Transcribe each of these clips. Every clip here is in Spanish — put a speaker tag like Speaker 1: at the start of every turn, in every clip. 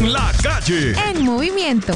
Speaker 1: La Calle.
Speaker 2: En movimiento.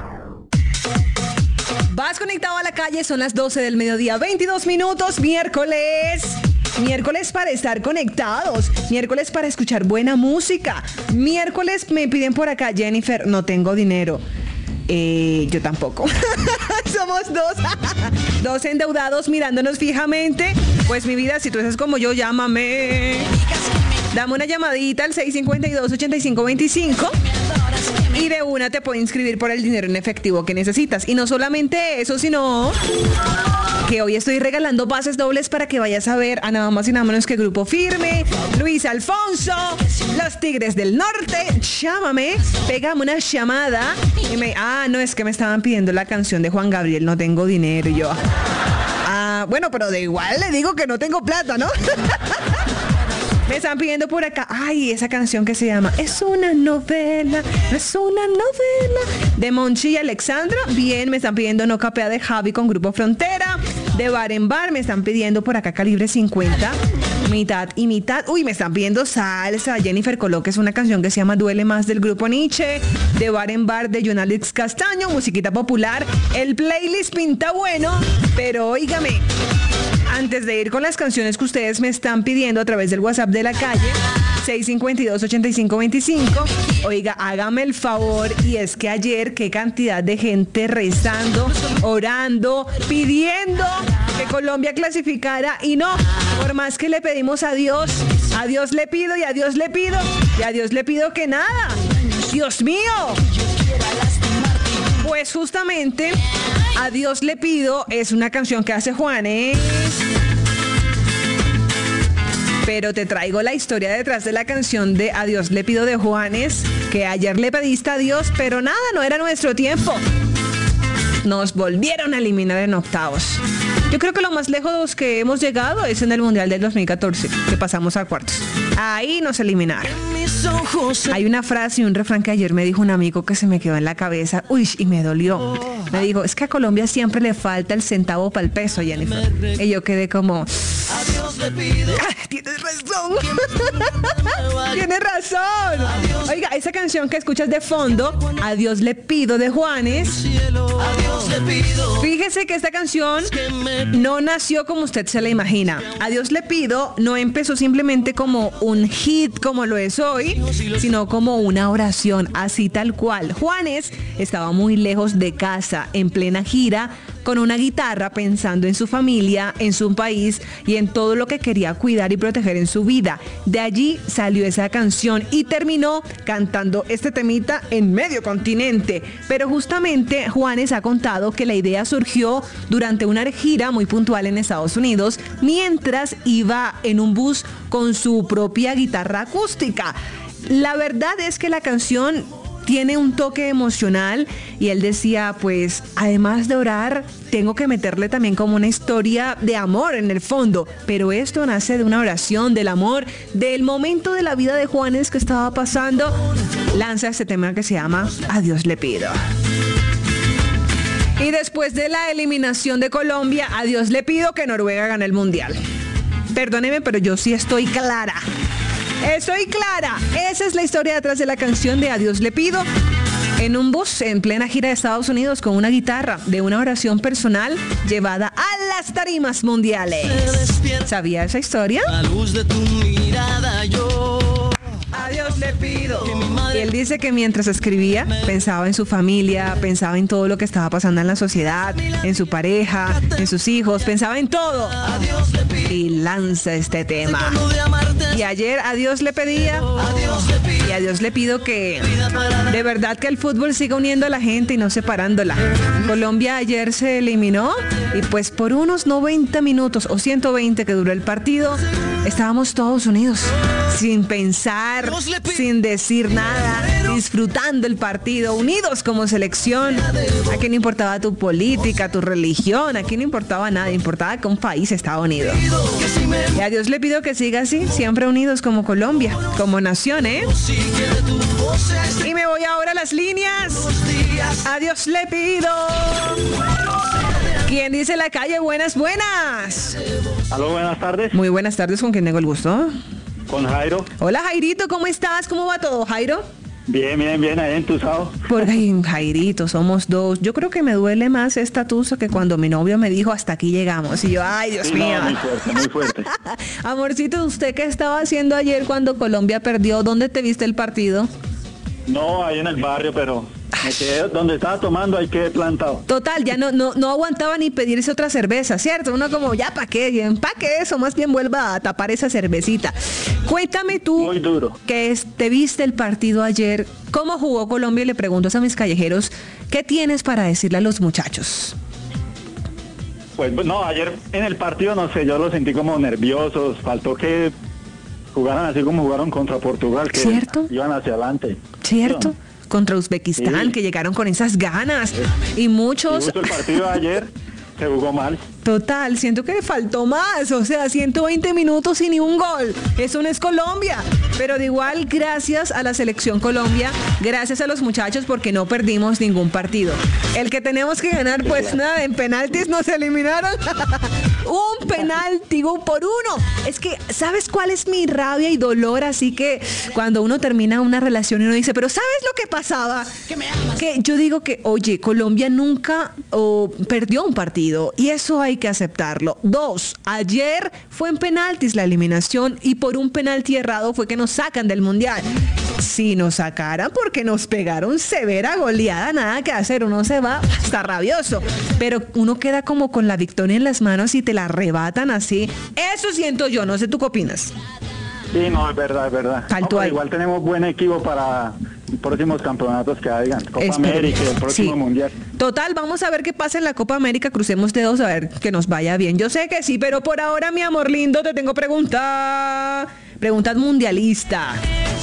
Speaker 3: Vas conectado a la calle, son las 12 del mediodía, 22 minutos, miércoles. Miércoles para estar conectados, miércoles para escuchar buena música. Miércoles me piden por acá, Jennifer, no tengo dinero. Yo tampoco. Somos dos endeudados mirándonos fijamente. Pues mi vida, si tú eres como yo, llámame. Dame una llamadita al 652-8525 y de una te puedo inscribir por el dinero en efectivo que necesitas. Y no solamente eso, sino que hoy estoy regalando pases dobles para que vayas a ver a nada más y nada menos que Grupo Firme, Luis Alfonso, Los Tigres del Norte. Llámame, pégame una llamada y no, es que me estaban pidiendo la canción de Juan Gabriel, No Tengo Dinero. Y yo, bueno, pero de igual le digo que no tengo plata, ¿no? Me están pidiendo por acá, esa canción que se llama Es una novela, no es una novela, de Monchi y Alexandra. Bien, me están pidiendo No Capea de Javi con Grupo Frontera. De Bar en Bar me están pidiendo por acá Calibre 50, Mitad y Mitad. Uy, me están pidiendo salsa. Jennifer Coloque es una canción que se llama Duele Más del Grupo Nietzsche. De Bar en Bar de John Alex Castaño, musiquita popular. El playlist pinta bueno, pero óigame, antes de ir con las canciones que ustedes me están pidiendo a través del WhatsApp de la calle, 652-8525, oiga, hágame el favor, y es que ayer qué cantidad de gente rezando, orando, pidiendo que Colombia clasificara, y no, por más que le pedimos a Dios le pido y a Dios le pido y a Dios le pido que nada. Dios mío. Pues justamente A Dios le pido es una canción que hace Juanes. Pero te traigo la historia detrás de la canción de A Dios le pido de Juanes, que ayer le pediste a Dios, pero nada, no era nuestro tiempo. Nos volvieron a eliminar en octavos. Yo creo que lo más lejos que hemos llegado es en el Mundial del 2014, que pasamos a cuartos. Ahí nos eliminaron. Hay una frase y un refrán que ayer me dijo un amigo que se me quedó en la cabeza. Uy, y me dolió. Me dijo, es que a Colombia siempre le falta el centavo para el peso, Jennifer. Y yo quedé como... Tienes razón. Tienes razón. Oiga, esa canción que escuchas de fondo, A Dios le pido de Juanes. Fíjese que esta canción no nació como usted se la imagina. A Dios le pido no empezó simplemente como un hit como lo es hoy, sino como una oración, así tal cual. Juanes estaba muy lejos de casa, en plena gira, con una guitarra, pensando en su familia, en su país y en todo lo que quería cuidar y proteger en su vida. De allí salió esa canción y terminó cantando este temita en medio continente. Pero justamente Juanes ha contado que la idea surgió durante una gira muy puntual en Estados Unidos, mientras iba en un bus con su propia guitarra acústica. La verdad es que la canción tiene un toque emocional y él decía, pues, además de orar, tengo que meterle también como una historia de amor en el fondo. Pero esto nace de una oración, del amor, del momento de la vida de Juanes que estaba pasando. Lanza este tema que se llama A Dios le pido. Y después de la eliminación de Colombia, a Dios le pido que Noruega gane el Mundial. Perdóneme, pero yo sí estoy clara. Estoy clara. Esa es la historia detrás de la canción de A Dios le pido. En un bus en plena gira de Estados Unidos con una guitarra de una oración personal llevada a las tarimas mundiales. ¿Sabía esa historia?
Speaker 4: A luz de tu mirada yo
Speaker 3: A Dios le pido. Y él dice que mientras escribía pensaba en su familia, pensaba en todo lo que estaba pasando en la sociedad, en su pareja, en sus hijos, pensaba en todo. Y lanza este tema. Y ayer a Dios le pedía y a Dios le pido que de verdad que el fútbol siga uniendo a la gente y no separándola. Colombia ayer se eliminó y pues por unos 90 minutos o 120 que duró el partido, estábamos todos unidos, sin pensar, sin decir nada, disfrutando el partido, unidos como selección. Aquí no importaba tu política, tu religión, aquí no importaba nada, importaba que un país estaba unido. Y a Dios le pido que siga así, siempre unidos como Colombia, como nación, ¿eh? Y me voy ahora a las líneas. A Dios le pido. ¿Quién dice la calle? Buenas, buenas.
Speaker 5: Aló, buenas tardes.
Speaker 3: Muy buenas tardes, ¿con quién tengo el gusto?
Speaker 5: Con Jairo.
Speaker 3: Hola, Jairito, ¿cómo estás? ¿Cómo va todo, Jairo?
Speaker 1: Bien, ahí entusado.
Speaker 3: Por ahí, Jairito, somos dos. Yo creo que me duele más esta tusa que cuando mi novio me dijo hasta aquí llegamos. Y yo, ay, Dios
Speaker 1: Sí,
Speaker 3: mío.
Speaker 1: no, muy fuerte.
Speaker 3: Amorcito, ¿usted qué estaba haciendo ayer cuando Colombia perdió? ¿Dónde te viste el partido?
Speaker 1: No, ahí en el barrio, pero me quedé donde estaba tomando, ahí quedé plantado.
Speaker 3: Total, ya no aguantaba ni pedirse otra cerveza, ¿cierto? Uno como, ya, ¿para qué? Empaque eso, más bien vuelva a tapar esa cervecita. Cuéntame tú,
Speaker 1: Muy duro.
Speaker 3: te viste el partido ayer, ¿cómo jugó Colombia? Y le pregunto a mis callejeros, ¿qué tienes para decirle a los muchachos?
Speaker 1: Pues no, ayer en el partido, no sé, yo lo sentí como nerviosos, faltó que jugaran así como jugaron contra Portugal, que
Speaker 3: ¿Cierto?
Speaker 1: iban hacia adelante.
Speaker 3: ¿Cierto? Contra Uzbekistán,
Speaker 1: Sí.
Speaker 3: que llegaron con esas ganas. Y
Speaker 1: Y
Speaker 3: muchos...
Speaker 1: justo el partido de ayer se jugó mal.
Speaker 3: Total, siento que faltó más, o sea, 120 minutos y ni un gol. Eso no es Colombia. Pero de igual, gracias a la selección Colombia, gracias a los muchachos porque no perdimos ningún partido. El que tenemos que ganar, pues nada, en penaltis nos eliminaron. Un penalti, un por uno. Es que, ¿sabes cuál es mi rabia y dolor? Así que cuando uno termina una relación y uno dice, pero ¿sabes lo que pasaba? Que yo digo que, oye, Colombia nunca perdió un partido y eso hay que aceptarlo. 2, ayer fue en penaltis la eliminación y por un penalti errado fue que nos sacan del mundial. Si nos sacaran porque nos pegaron severa goleada, nada que hacer, uno se va hasta rabioso, pero uno queda como con la victoria en las manos y te la arrebatan así. Eso siento yo, no sé tú qué opinas.
Speaker 1: Sí, no, es verdad.
Speaker 3: Faltó
Speaker 1: No, pero
Speaker 3: algo.
Speaker 1: igual tenemos buen equipo para próximos campeonatos que hagan. Copa
Speaker 3: Esperemos.
Speaker 1: América y el próximo
Speaker 3: Sí.
Speaker 1: Mundial.
Speaker 3: Total, vamos a ver qué pasa en la Copa América, crucemos dedos a ver que nos vaya bien. Yo sé que sí, pero por ahora, mi amor lindo, te tengo preguntas mundialista.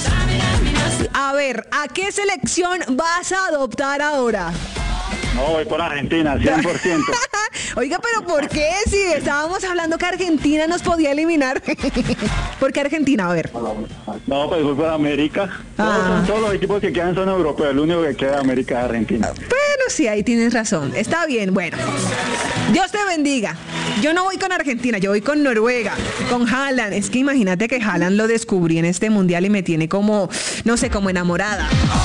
Speaker 3: A ver, ¿a qué selección vas a adoptar ahora?
Speaker 1: No, voy por Argentina, 100%.
Speaker 3: Oiga, pero ¿por qué? Si estábamos hablando que Argentina nos podía eliminar. ¿Por qué Argentina? A ver.
Speaker 1: No, pues voy por América. Todos los equipos que quedan son europeos. El único que queda de América es Argentina.
Speaker 3: Bueno, sí, ahí tienes razón. Está bien, bueno. Dios te bendiga. Yo no voy con Argentina, yo voy con Noruega, con Haaland. Es que imagínate que Haaland lo descubrí en este mundial y me tiene como, no sé, como enamorada.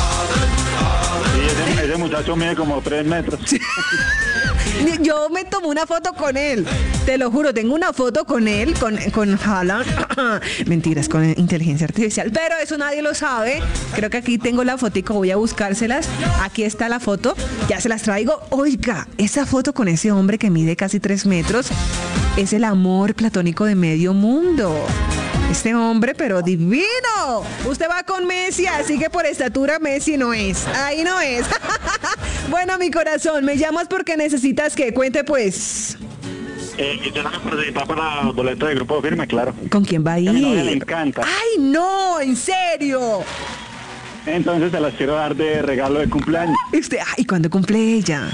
Speaker 1: Sí, ese muchacho mide como 3 metros.
Speaker 3: Yo me tomé una foto con él, te lo juro, tengo una foto con él, con Haaland. Mentiras, con inteligencia artificial, pero eso nadie lo sabe. Creo que aquí tengo la fotico, voy a buscárselas. Aquí está la foto, ya se las traigo. Oiga, esa foto con ese hombre que mide casi 3 metros es el amor platónico de medio mundo. Este hombre, pero divino. Usted va con Messi, así que por estatura Messi no es. Ahí no es. Bueno, mi corazón, me llamas porque necesitas que cuente, pues.
Speaker 1: Yo tengo que participar para los boletos de grupo firme, claro.
Speaker 3: ¿Con quién va a ir?
Speaker 1: A mi novia le encanta.
Speaker 3: ¡Ay, no! ¿En serio?
Speaker 1: Entonces se las quiero dar de regalo de cumpleaños.
Speaker 3: ¿Y cuándo cumple ella?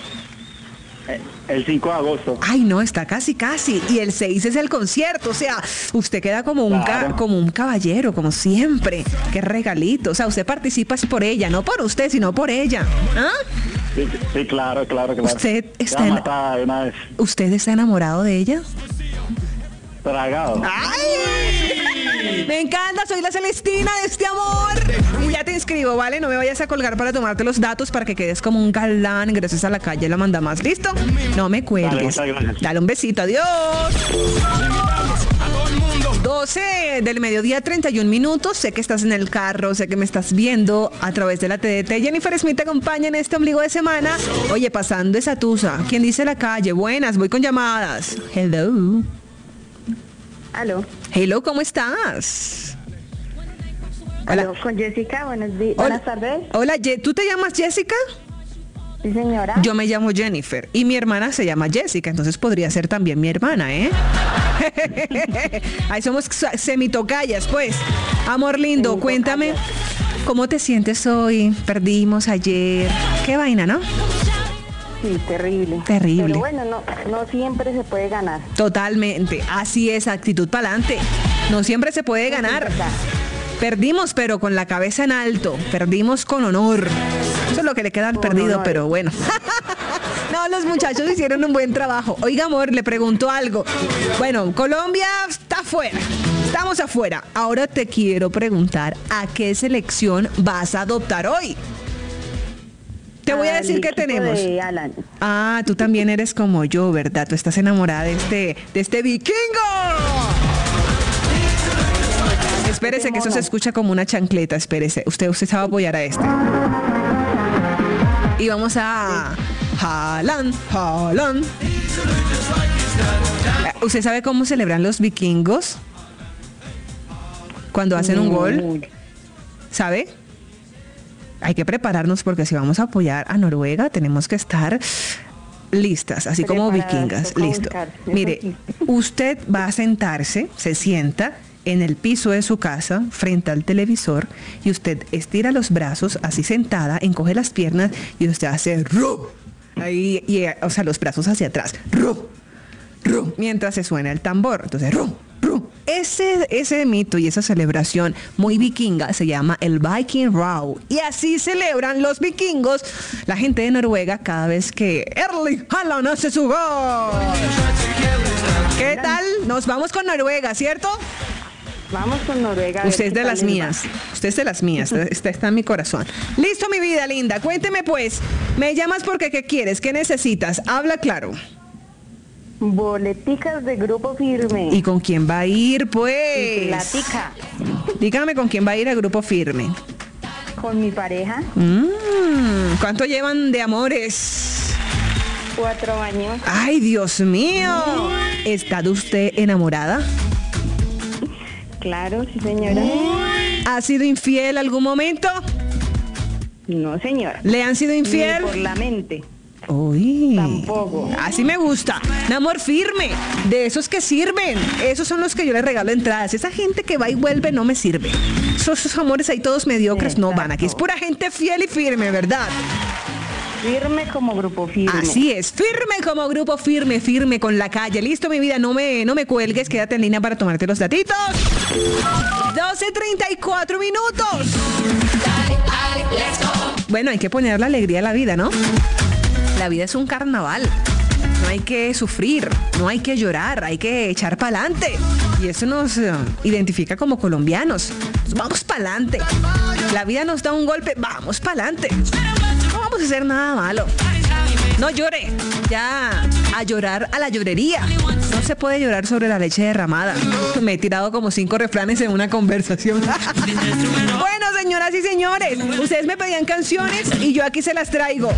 Speaker 1: El 5 de agosto.
Speaker 3: Ay, no, está casi. Y el 6 es el concierto. O sea, usted queda como
Speaker 1: Claro.
Speaker 3: como un caballero, como siempre. Qué regalito. O sea, usted participa es por ella, no por usted, sino por ella. ¿Ah?
Speaker 1: Sí, claro.
Speaker 3: Usted está
Speaker 1: Ya matada de una vez.
Speaker 3: ¿Usted está enamorado de ella?
Speaker 1: Tragado.
Speaker 3: ¡Ay! Me encanta, soy la Celestina de este amor. Ya te inscribo, ¿vale? No me vayas a colgar para tomarte los datos para que quedes como un galán. Ingreses a la calle, la manda más. ¿Listo? No me cuelgues.
Speaker 1: Dale, muchas gracias.
Speaker 3: Dale un besito, adiós. 12 del mediodía, 31 minutos. Sé que estás en el carro, sé que me estás viendo a través de la TDT. Jennifer Smith te acompaña en este ombligo de semana. Oye, pasando esa tusa. ¿Quién dice la calle? Buenas, voy con llamadas. Hello.
Speaker 2: Aló.
Speaker 3: Hello, ¿cómo estás? Hola.
Speaker 2: Aló, con Jessica, buenas
Speaker 3: Hola.
Speaker 2: tardes.
Speaker 3: Hola, ¿tú te llamas Jessica?
Speaker 2: Sí, señora.
Speaker 3: Yo me llamo Jennifer y mi hermana se llama Jessica, entonces podría ser también mi hermana, ¿eh? Ahí somos semitocallas, pues. Amor lindo,
Speaker 2: Semitocallas.
Speaker 3: cuéntame, ¿cómo te sientes hoy? Perdimos ayer. Qué vaina, ¿no?
Speaker 2: Sí, terrible.
Speaker 3: Terrible.
Speaker 2: Pero bueno, no siempre se puede ganar.
Speaker 3: Totalmente, así es, actitud para adelante. No siempre se puede ganar.
Speaker 2: Es verdad.
Speaker 3: Perdimos, pero con la cabeza en alto. Perdimos con honor. Eso es lo que le queda al
Speaker 2: Con
Speaker 3: perdido,
Speaker 2: honor.
Speaker 3: pero bueno. No, los muchachos hicieron un buen trabajo. Oiga, amor, le pregunto algo. Bueno, Colombia está fuera. Estamos afuera. Ahora te quiero preguntar, ¿a qué selección vas a adoptar hoy? Te voy a decir que tenemos.
Speaker 2: De Alan.
Speaker 3: Ah, tú también eres como yo, ¿verdad? Tú estás enamorada de este vikingo. Espérese que eso se escucha como una chancleta, espérese. Usted se va a apoyar a este. Y vamos a Haaland. ¿Usted sabe cómo celebran los vikingos cuando hacen un gol? ¿Sabe? Hay que prepararnos porque si vamos a apoyar a Noruega tenemos que estar listas, así como vikingas. Listo. Mire, usted va a sentarse, se sienta en el piso de su casa frente al televisor y usted estira los brazos así sentada, encoge las piernas y usted hace ¡ru! Ahí, o sea, los brazos hacia atrás. ¡Ru! ¡Ru! Mientras se suena el tambor. Entonces, ¡ru! ¡Ru! Ese mito y esa celebración muy vikinga se llama el Viking Row. Y así celebran los vikingos, la gente de Noruega, cada vez que Erling Haaland hace su gol. ¿Qué tal? Nos vamos con Noruega, ¿cierto?
Speaker 2: Vamos con Noruega.
Speaker 3: Usted es de las mías. Usted es de las mías. Está en mi corazón. Listo, mi vida linda. Cuénteme pues. Me llamas porque ¿qué quieres? ¿Qué necesitas? Habla claro.
Speaker 2: Boleticas de Grupo Firme.
Speaker 3: ¿Y con quién va a ir, pues?
Speaker 2: Platica.
Speaker 3: Dígame con quién va a ir a Grupo Firme.
Speaker 2: Con mi pareja.
Speaker 3: ¿Cuánto llevan de amores?
Speaker 2: 4 años.
Speaker 3: ¡Ay, Dios mío! ¿Está usted enamorada?
Speaker 2: Claro, sí, señora.
Speaker 3: ¿Ha sido infiel algún momento?
Speaker 2: No, señora.
Speaker 3: ¿Le han sido infiel?
Speaker 2: Ni por la mente.
Speaker 3: Uy,
Speaker 2: tampoco.
Speaker 3: Así me gusta. Un amor firme, de esos que sirven. Esos son los que yo les regalo entradas. Esa gente que va y vuelve no me sirve. Esos amores ahí todos mediocres no van. Aquí es pura gente fiel y firme, ¿verdad?
Speaker 2: Firme como Grupo Firme.
Speaker 3: Así es, firme como Grupo Firme, firme con la calle. Listo, mi vida, no me cuelgues, quédate en línea para tomarte los datitos. 12:34 minutos. Bueno, hay que poner la alegría a la vida, ¿no? La vida es un carnaval. No hay que sufrir, no hay que llorar, hay que echar para adelante. Y eso nos identifica como colombianos. Vamos para adelante. La vida nos da un golpe, vamos para adelante. No vamos a hacer nada malo. No llore, ya a llorar a la llorería. No se puede llorar sobre la leche derramada. Me he tirado como 5 refranes en una conversación. Bueno, señoras y señores, ustedes me pedían canciones y yo aquí se las traigo.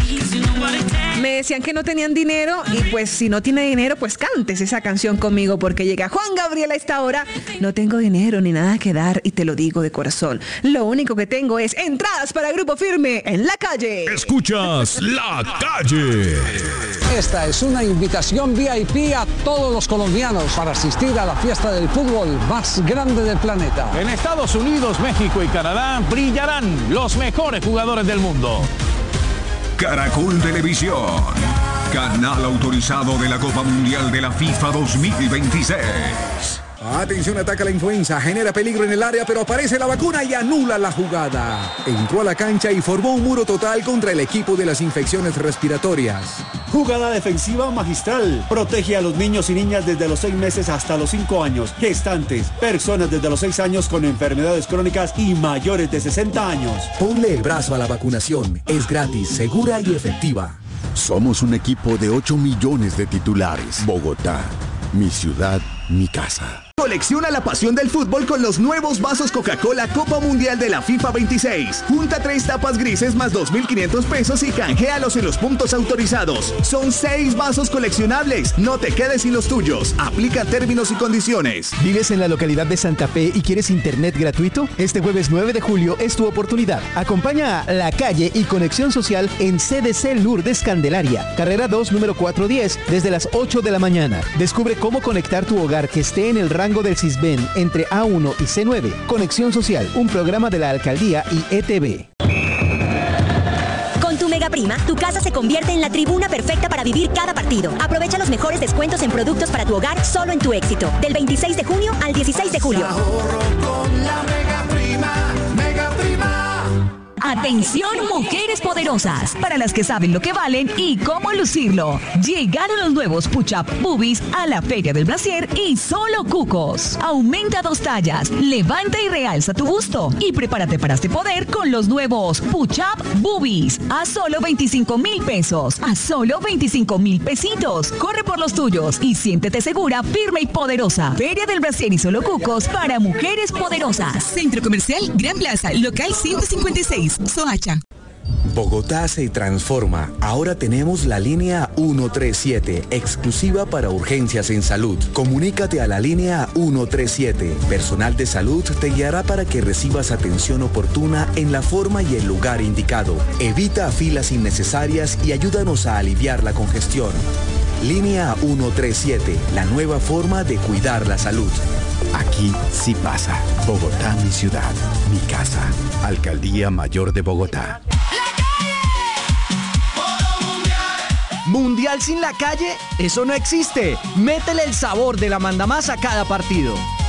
Speaker 3: Me decían que no tenían dinero y pues si no tiene dinero, pues cantes esa canción conmigo porque llega Juan Gabriel a esta hora. No tengo dinero ni nada que dar y te lo digo de corazón. Lo único que tengo es entradas para Grupo Firme en la calle.
Speaker 5: Escuchas La Calle.
Speaker 6: Esta es una invitación VIP a todos los colombianos para asistir a la fiesta del fútbol más grande del planeta.
Speaker 7: En Estados Unidos, México y Canadá brillarán los mejores jugadores del mundo.
Speaker 5: Caracol Televisión, canal autorizado de la Copa Mundial de la FIFA 2026.
Speaker 8: Atención, ataca la influenza, genera peligro en el área, pero aparece la vacuna y anula la jugada. Entró a la cancha y formó un muro total contra el equipo de las infecciones respiratorias.
Speaker 9: Jugada defensiva magistral. Protege a los niños y niñas desde los 6 meses hasta los 5 años. Gestantes, personas desde los 6 años con enfermedades crónicas y mayores de 60 años.
Speaker 8: Ponle el brazo a la vacunación. Es gratis, segura y efectiva.
Speaker 10: Somos un equipo de 8 millones de titulares. Bogotá, mi ciudad, mi casa.
Speaker 11: Colecciona la pasión del fútbol con los nuevos vasos Coca-Cola Copa Mundial de la FIFA 26. Junta 3 tapas grises más 2.500 pesos y canjealos en los puntos autorizados. Son 6 vasos coleccionables. No te quedes sin los tuyos. Aplica términos y condiciones.
Speaker 12: ¿Vives en la localidad de Santa Fe y quieres internet gratuito? Este jueves 9 de julio es tu oportunidad. Acompaña a La Calle y Conexión Social en CDC Lourdes Candelaria, carrera 2, número 410, desde las 8 de la mañana. Descubre cómo conectar tu hogar que esté en el rango del Cisben entre A1 y C9. Conexión Social, un programa de la Alcaldía y ETV.
Speaker 13: Con tu Mega Prima, tu casa se convierte en la tribuna perfecta para vivir cada partido. Aprovecha los mejores descuentos en productos para tu hogar solo en Tu Éxito, del 26 de junio al 16 de julio.
Speaker 14: Ahorro con la Mega Prima, Mega Prima. Atención, mujeres poderosas, para las que saben lo que valen y cómo lucirlo. Llegaron los nuevos Push-Up Boobies a la Feria del Brasier y solo cucos. Aumenta 2 tallas, levanta y realza tu busto y prepárate para este poder con los nuevos Push-Up Boobies a solo 25,000 pesos, a solo 25,000 pesitos. Corre por los tuyos y siéntete segura, firme y poderosa. Feria del Brasier y solo cucos para mujeres poderosas.
Speaker 15: Centro Comercial Gran Plaza, local 156, Soacha.
Speaker 16: Bogotá se transforma. Ahora tenemos la línea 137, exclusiva para urgencias en salud. Comunícate a la línea 137. Personal de salud te guiará para que recibas atención oportuna en la forma y el lugar indicado. Evita filas innecesarias y ayúdanos a aliviar la congestión. Línea 137, la nueva forma de cuidar la salud.
Speaker 10: Aquí sí pasa. Bogotá, mi ciudad, mi casa. Alcaldía Mayor de Bogotá.
Speaker 17: ¿Mundial sin la calle? Eso no existe. Métele el sabor de la mandamás a cada partido.